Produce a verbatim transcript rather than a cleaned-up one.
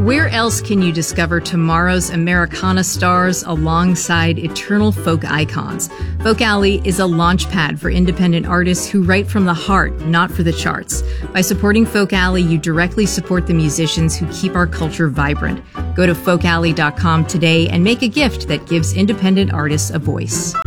where else can you discover tomorrow's Americana stars alongside eternal folk icons? Folk Alley is a launchpad for independent artists who write from the heart, not for the charts. By supporting Folk Alley, you directly support the musicians who keep our culture vibrant. Go to folk alley dot com today and make a gift that gives independent artists a voice.